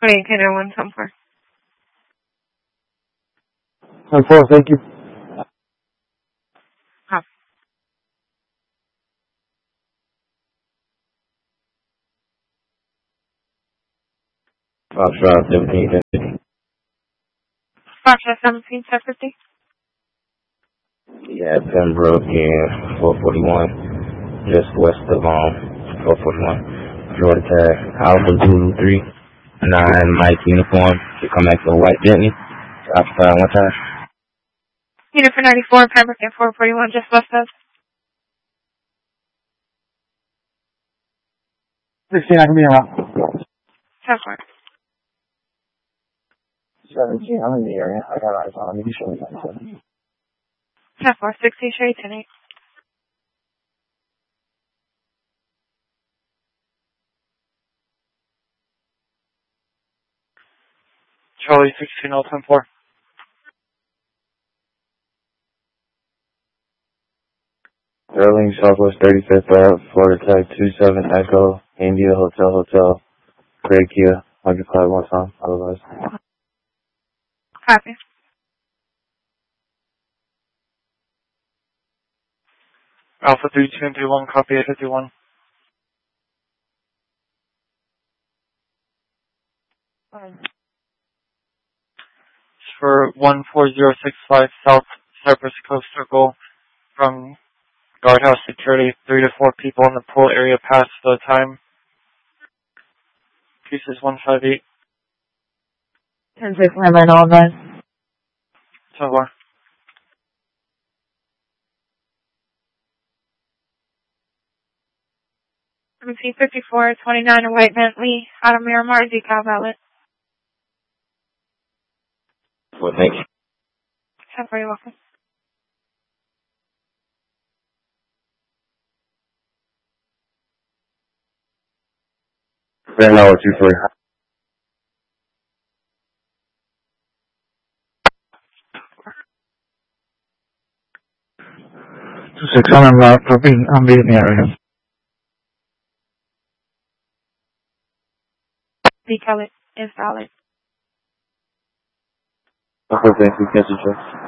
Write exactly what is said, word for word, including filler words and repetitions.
Wait, can I one ten four? ten four, thank you. Oh. Foxtrot seventeen fifty. Foxtrot seventeen fifty? Yeah, Pembroke in four forty-one, just west of um four forty-one. Georgia Tag, Alpha Zulu three, nine Mike uniform. You come back to a white Bentley. Outside one time. Unit for ninety-four, Pembroke in four forty-one, just west of. sixteen, I can be around. ten four. seventeen, I'm in the area. I got eyes on me. You show me that. ten four, sixteen, show you ten eight. Charlie sixteen oh ten four. Sterling, Southwest thirty-fifth Ave, Florida Tag two seven Echo, India Hotel Hotel, Craig Kia, one hundred five one time, otherwise. Copy. Alpha three two two one, copy eight fifty-one. Um, For one four zero six five South Cypress Coast Circle from Guardhouse Security, three to four people in the pool area past the time. Pieces one five eight. ten six, Lemon, all nine. So far. seventeen fifty-four, twenty-nine, a white Bentley, out of Miramar, decal outlet. Well, thank you. ten four, you're welcome. Very well, two three. Two six, I'm in route. I'm being, I'm being in the area. Decal it is valid. Okay, thank you. Catch you, Jeff.